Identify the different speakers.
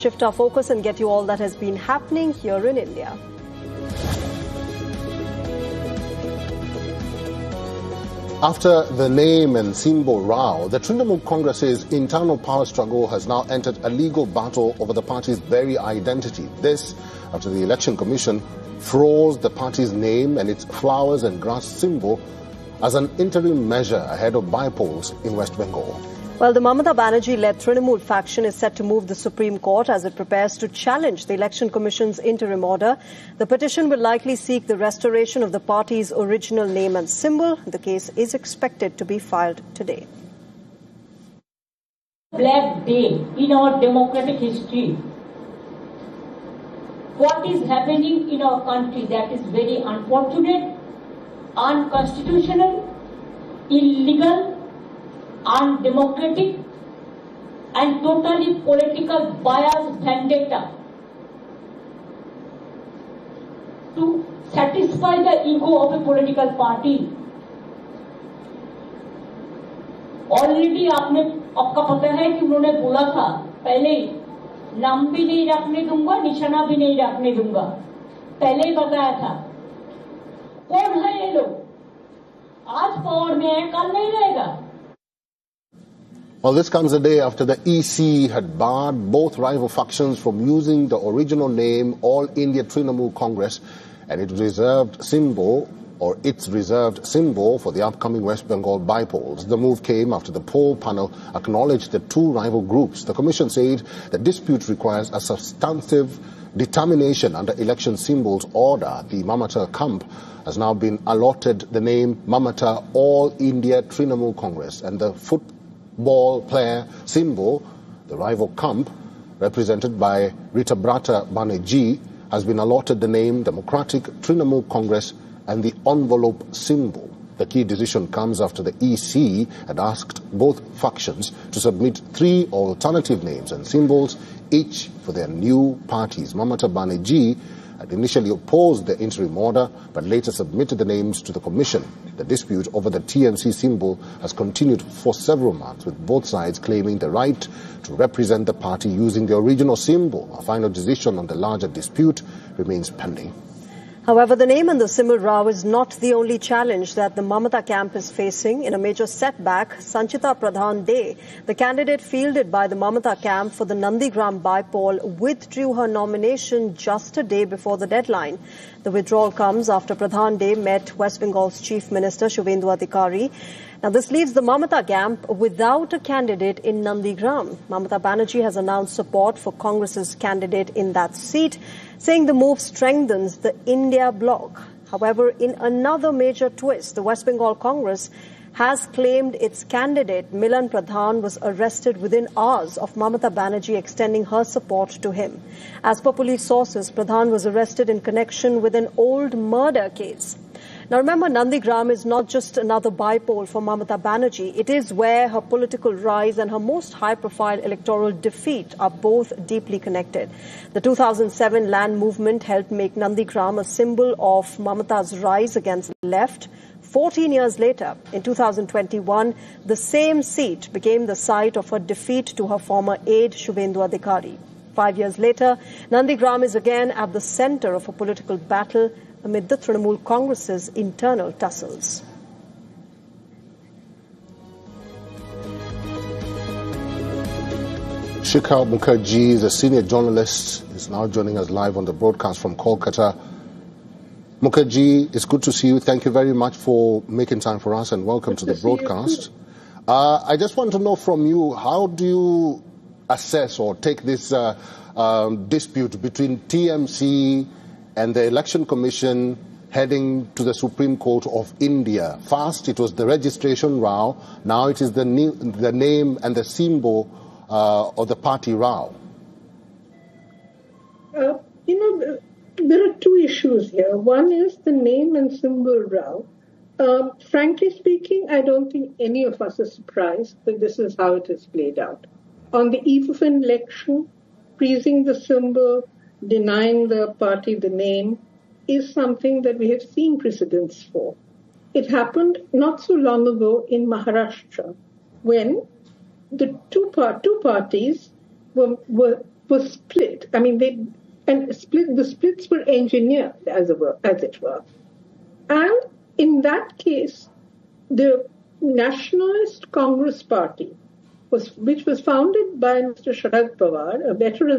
Speaker 1: Shift our focus and get you all that has been happening here in India.
Speaker 2: After the name and symbol row, the Trinamool Congress's internal power struggle has now entered a legal battle over the party's very identity. This after the Election Commission froze the party's name and its flowers and grass symbol as an interim measure ahead of by-polls in West Bengal.
Speaker 1: Well, the Mamata Banerjee-led Trinamool faction is set to move the Supreme Court as it prepares to challenge the Election Commission's interim order. The petition will likely seek the restoration of the party's original name and symbol. The case is expected to be filed today.
Speaker 3: Black day in our democratic history. What is happening in our country, that is very unfortunate, unconstitutional, illegal, undemocratic, and totally political bias vendetta to satisfy the ego of a political party. Already आपका पता है कि उन्होंने बोला था पहले नाम भी नहीं रखने दूंगा, निशाना भी नहीं रखने दूंगा, पहले ही बताया था। कौन है ये लोग? आज पावर में है, कल नहीं रहेगा।
Speaker 2: Well, this comes a day after the EC had barred both rival factions from using the original name All India Trinamool Congress and its reserved symbol for the upcoming West Bengal by-polls. The move came after the poll panel acknowledged the two rival groups. The commission said the dispute requires a substantive determination under election symbols order. The Mamata camp has now been allotted the name Mamata All India Trinamool Congress, and the football player symbol, the rival camp, represented by Ritabrata Banerjee, has been allotted the name Democratic Trinamool Congress and the envelope symbol. The key decision comes after the EC had asked both factions to submit 3 alternative names and symbols, each for their new parties. Mamata Banerjee had initially opposed the interim order, but later submitted the names to the commission. The dispute over the TMC symbol has continued for several months, with both sides claiming the right to represent the party using the original symbol. A final decision on the larger dispute remains pending.
Speaker 1: However, the name and the symbol row is not the only challenge that the Mamata camp is facing. In a major setback, Sanchita Pradhan De, the candidate fielded by the Mamata camp for the Nandigram by-poll, withdrew her nomination just a day before the deadline. The withdrawal comes after Pradhan De met West Bengal's Chief Minister Shubhendu Adhikari. Now, this leaves the Mamata camp without a candidate in Nandigram. Mamata Banerjee has announced support for Congress's candidate in that seat, saying the move strengthens the India bloc. However, in another major twist, the West Bengal Congress has claimed its candidate, Milan Pradhan, was arrested within hours of Mamata Banerjee extending her support to him. As per police sources, Pradhan was arrested in connection with an old murder case. Now remember, Nandigram is not just another by-poll for Mamata Banerjee. It is where her political rise and her most high-profile electoral defeat are both deeply connected. The 2007 land movement helped make Nandigram a symbol of Mamata's rise against the left. 14 years later, in 2021, the same seat became the site of her defeat to her former aide, Shubhendu Adhikari. 5 years later, Nandigram is again at the center of a political battle amid the Trinamool Congress's internal tussles.
Speaker 2: Shikha Mukherjee is a senior journalist, is now joining us live on the broadcast from Kolkata. Mukherjee, it's good to see you. Thank you very much for making time for us and welcome to the broadcast. I just want to know from you, how do you assess or take this dispute between TMC and the Election Commission heading to the Supreme Court of India? First, it was the registration row. Now it is the name and the symbol of the party row.
Speaker 4: There are two issues here. One is the name and symbol row. Frankly speaking, I don't think any of us are surprised that this is how it has played out. On the eve of an election, freezing the symbol, denying the party the name, is something that we have seen precedents for. It happened not so long ago in Maharashtra, when the two parties were was split. I mean, the splits were engineered, as it were. And in that case, the Nationalist Congress Party, which was founded by Mr. Sharad Pawar, a veteran